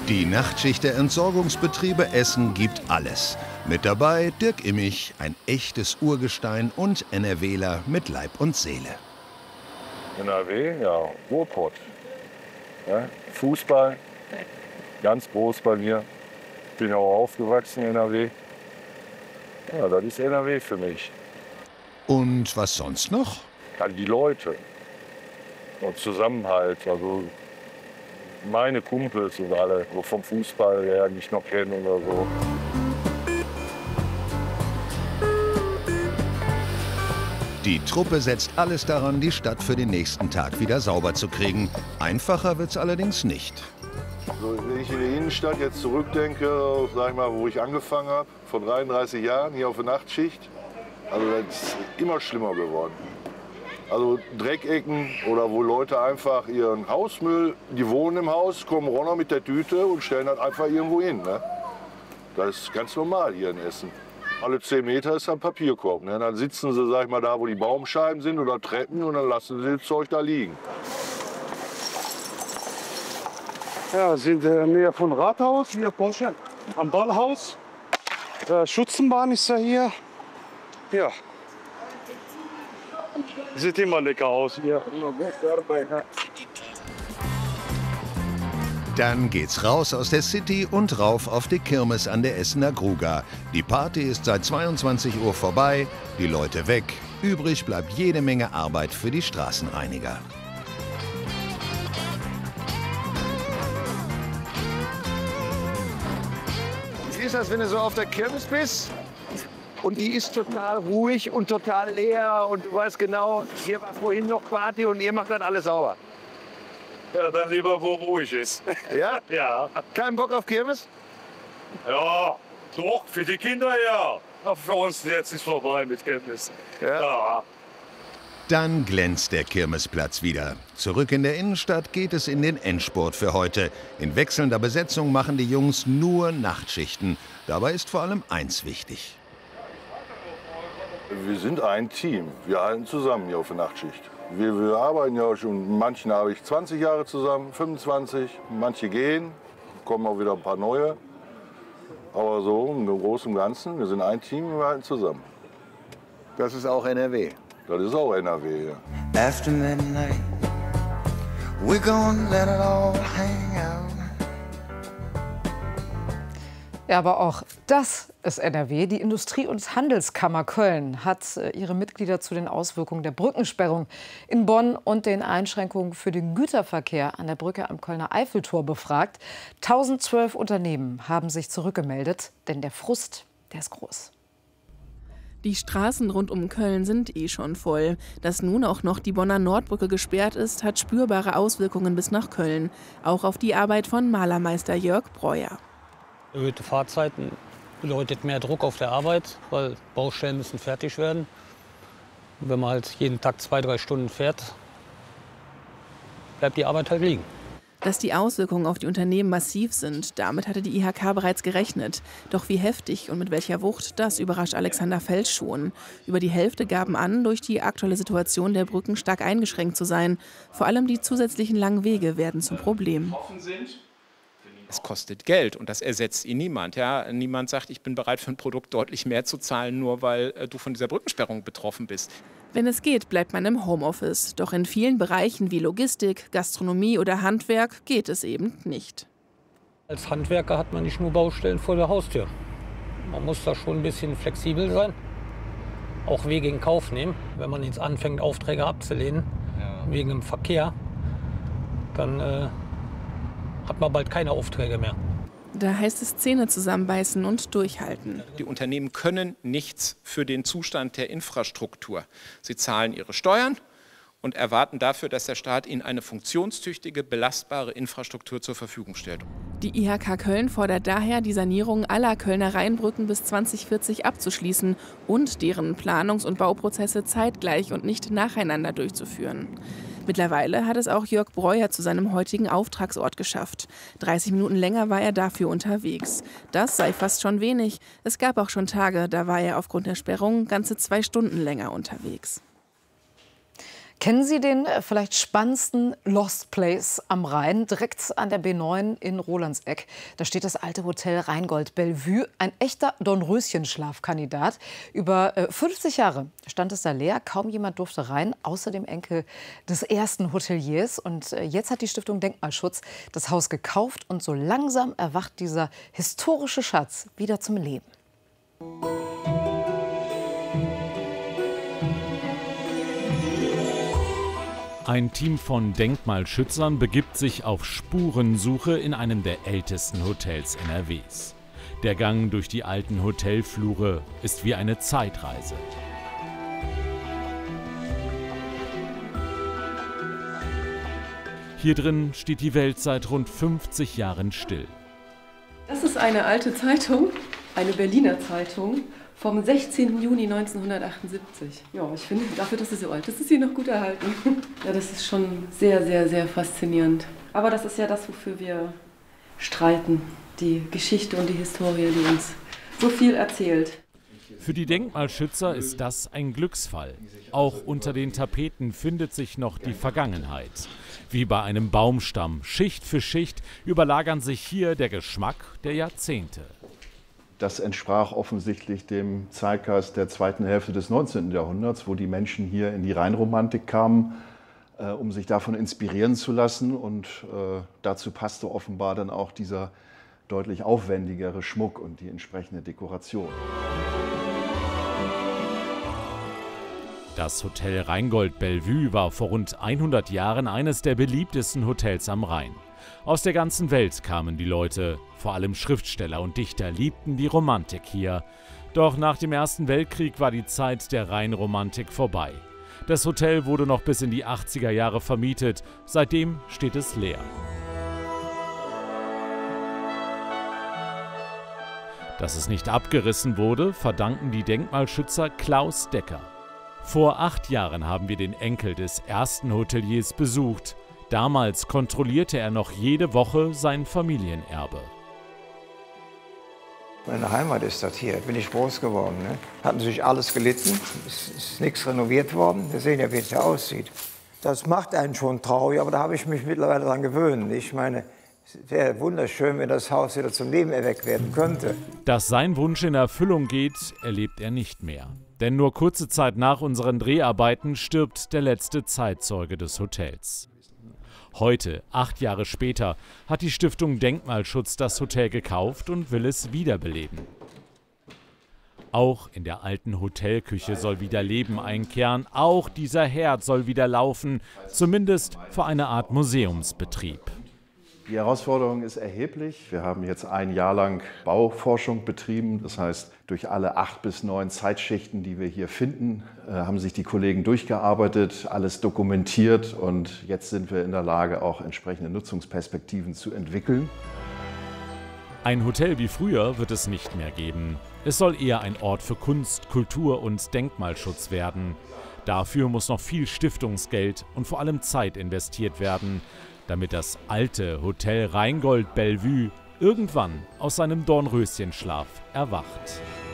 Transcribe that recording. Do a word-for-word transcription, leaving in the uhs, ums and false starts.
Die Nachtschicht der Entsorgungsbetriebe Essen gibt alles. Mit dabei Dirk Immich, ein echtes Urgestein und NRWler mit Leib und Seele. N R W, ja, Ruhrpott. Ja, Fußball, ganz groß bei mir. Bin auch aufgewachsen in N R W. Ja, das ist N R W für mich. Und was sonst noch? Ja, die Leute und Zusammenhalt. Also meine Kumpels und alle, so vom Fußball her, die ich noch kenne oder so. Die Truppe setzt alles daran, die Stadt für den nächsten Tag wieder sauber zu kriegen. Einfacher wird's allerdings nicht. Also wenn ich in die Innenstadt jetzt zurückdenke, sag ich mal, wo ich angefangen habe, vor dreiunddreißig Jahren hier auf der Nachtschicht, also das ist immer schlimmer geworden. Also Dreckecken oder wo Leute einfach ihren Hausmüll, die wohnen im Haus, kommen runter mit der Tüte und stellen das einfach irgendwo hin. Ne? Das ist ganz normal hier in Essen. Alle zehn Meter ist ein Papierkorb. Ne? Dann sitzen sie, sag ich mal, da wo die Baumscheiben sind oder Treppen und dann lassen sie das Zeug da liegen. Ja, wir sind in der Nähe von Rathaus, hier Porsche, am Ballhaus. Äh, Schutzenbahn ist ja hier. Ja. Sieht immer lecker aus hier. Dann geht's raus aus der City und rauf auf die Kirmes an der Essener Gruga. Die Party ist seit zweiundzwanzig Uhr vorbei, die Leute weg. Übrig bleibt jede Menge Arbeit für die Straßenreiniger. Wie ist das, wenn du so auf der Kirmes bist? Und die ist total ruhig und total leer und du weißt genau, hier war vorhin noch Party und ihr macht dann alles sauber. Ja, dann lieber, wo ruhig ist. Ja? Ja. Kein Bock auf Kirmes? Ja, doch, für die Kinder ja. Aber für uns jetzt ist vorbei mit Kirmes. Ja. Ja. Dann glänzt der Kirmesplatz wieder. Zurück in der Innenstadt geht es in den Endspurt für heute. In wechselnder Besetzung machen die Jungs nur Nachtschichten. Dabei ist vor allem eins wichtig. Wir sind ein Team. Wir halten zusammen hier auf der Nachtschicht. Wir, wir arbeiten ja schon, manchen habe ich zwanzig Jahre zusammen, fünfundzwanzig. Manche gehen, kommen auch wieder ein paar neue. Aber so im Großen und Ganzen, wir sind ein Team und wir halten zusammen. Das ist auch N R W. Das ist auch N R W, ja. After midnight, we're gonna let it all hang out. Ja, aber auch das ist N R W. Die Industrie- und Handelskammer Köln hat ihre Mitglieder zu den Auswirkungen der Brückensperrung in Bonn und den Einschränkungen für den Güterverkehr an der Brücke am Kölner Eiffeltor befragt. tausendzwölf Unternehmen haben sich zurückgemeldet, denn der Frust, der ist groß. Die Straßen rund um Köln sind eh schon voll. Dass nun auch noch die Bonner Nordbrücke gesperrt ist, hat spürbare Auswirkungen bis nach Köln. Auch auf die Arbeit von Malermeister Jörg Breuer. Erhöhte Fahrzeiten bedeutet mehr Druck auf der Arbeit, weil Baustellen müssen fertig werden. Und wenn man halt jeden Tag zwei, drei Stunden fährt, bleibt die Arbeit halt liegen. Dass die Auswirkungen auf die Unternehmen massiv sind, damit hatte die I H K bereits gerechnet. Doch wie heftig und mit welcher Wucht, das überrascht Alexander Fels schon. Über die Hälfte gaben an, durch die aktuelle Situation der Brücken stark eingeschränkt zu sein. Vor allem die zusätzlichen langen Wege werden zum Problem. Es kostet Geld und das ersetzt ihn niemand. Ja? Niemand sagt, ich bin bereit für ein Produkt deutlich mehr zu zahlen, nur weil äh, du von dieser Brückensperrung betroffen bist. Wenn es geht, bleibt man im Homeoffice. Doch in vielen Bereichen wie Logistik, Gastronomie oder Handwerk geht es eben nicht. Als Handwerker hat man nicht nur Baustellen vor der Haustür. Man muss da schon ein bisschen flexibel sein, auch Wege in Kauf nehmen. Wenn man jetzt anfängt, Aufträge abzulehnen, ja, wegen dem Verkehr, dann äh, hat man bald keine Aufträge mehr. Da heißt es Zähne zusammenbeißen und durchhalten. Die Unternehmen können nichts für den Zustand der Infrastruktur. Sie zahlen ihre Steuern und erwarten dafür, dass der Staat ihnen eine funktionstüchtige, belastbare Infrastruktur zur Verfügung stellt. Die I H K Köln fordert daher, die Sanierung aller Kölner Rheinbrücken bis zwanzig vierzig abzuschließen und deren Planungs- und Bauprozesse zeitgleich und nicht nacheinander durchzuführen. Mittlerweile hat es auch Jörg Breuer zu seinem heutigen Auftragsort geschafft. dreißig Minuten länger war er dafür unterwegs. Das sei fast schon wenig. Es gab auch schon Tage, da war er aufgrund der Sperrung ganze zwei Stunden länger unterwegs. Kennen Sie den äh, vielleicht spannendsten Lost Place am Rhein, direkt an der B neun in Rolandseck? Da steht das alte Hotel Rheingold Bellevue, ein echter Dornröschen-Schlafkandidat. Über äh, fünfzig Jahre stand es da leer, kaum jemand durfte rein, außer dem Enkel des ersten Hoteliers. Und äh, jetzt hat die Stiftung Denkmalschutz das Haus gekauft und so langsam erwacht dieser historische Schatz wieder zum Leben. Ein Team von Denkmalschützern begibt sich auf Spurensuche in einem der ältesten Hotels N R Ws. Der Gang durch die alten Hotelflure ist wie eine Zeitreise. Hier drin steht die Welt seit rund fünfzig Jahren still. Das ist eine alte Zeitung, eine Berliner Zeitung vom sechzehnten Juni neunzehnhundertachtundsiebzig. Ja, ich finde, dafür, dass sie so alt ist, ist sie noch gut erhalten. Ja, das ist schon sehr, sehr, sehr faszinierend. Aber das ist ja das, wofür wir streiten. Die Geschichte und die Historie, die uns so viel erzählt. Für die Denkmalschützer ist das ein Glücksfall. Auch unter den Tapeten findet sich noch die Vergangenheit. Wie bei einem Baumstamm, Schicht für Schicht, überlagern sich hier der Geschmack der Jahrzehnte. Das entsprach offensichtlich dem Zeitgeist der zweiten Hälfte des neunzehnten Jahrhunderts, wo die Menschen hier in die Rheinromantik kamen, äh, um sich davon inspirieren zu lassen. Und äh, dazu passte offenbar dann auch dieser deutlich aufwendigere Schmuck und die entsprechende Dekoration. Das Hotel Rheingold Bellevue war vor rund hundert Jahren eines der beliebtesten Hotels am Rhein. Aus der ganzen Welt kamen die Leute, vor allem Schriftsteller und Dichter liebten die Romantik hier. Doch nach dem Ersten Weltkrieg war die Zeit der Rheinromantik vorbei. Das Hotel wurde noch bis in die achtziger Jahre vermietet, seitdem steht es leer. Dass es nicht abgerissen wurde, verdanken die Denkmalschützer Klaus Decker. Vor acht Jahren haben wir den Enkel des ersten Hoteliers besucht. Damals kontrollierte er noch jede Woche sein Familienerbe. Meine Heimat ist das hier, bin ich groß geworden. Ne? Hat natürlich alles gelitten, es ist nichts renoviert worden. Wir sehen ja, wie es hier aussieht. Das macht einen schon traurig, aber da habe ich mich mittlerweile daran gewöhnt. Ich meine, es wäre wunderschön, wenn das Haus wieder zum Leben erweckt werden könnte. Dass sein Wunsch in Erfüllung geht, erlebt er nicht mehr. Denn nur kurze Zeit nach unseren Dreharbeiten stirbt der letzte Zeitzeuge des Hotels. Heute, acht Jahre später, hat die Stiftung Denkmalschutz das Hotel gekauft und will es wiederbeleben. Auch in der alten Hotelküche soll wieder Leben einkehren, auch dieser Herd soll wieder laufen, zumindest für eine Art Museumsbetrieb. Die Herausforderung ist erheblich. Wir haben jetzt ein Jahr lang Bauforschung betrieben. Das heißt, durch alle acht bis neun Zeitschichten, die wir hier finden, haben sich die Kollegen durchgearbeitet, alles dokumentiert und jetzt sind wir in der Lage, auch entsprechende Nutzungsperspektiven zu entwickeln. Ein Hotel wie früher wird es nicht mehr geben. Es soll eher ein Ort für Kunst, Kultur und Denkmalschutz werden. Dafür muss noch viel Stiftungsgeld und vor allem Zeit investiert werden, damit das alte Hotel Rheingold Bellevue irgendwann aus seinem Dornröschenschlaf erwacht.